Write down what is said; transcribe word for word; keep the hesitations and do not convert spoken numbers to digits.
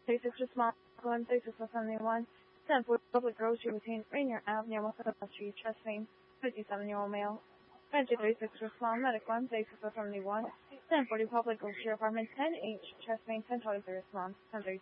thirty-six response, one thirty-six seventy-one, ten forty Public Grocery Routine, Rainier Ave, near West Street, chest pain, fifty-seven-year-old male. Benji thirty-six response, medic one, thirty-six seventy-one, ten forty Public Grocery Apartment, ten H, chest pain, ten twenty-three response, ten thirty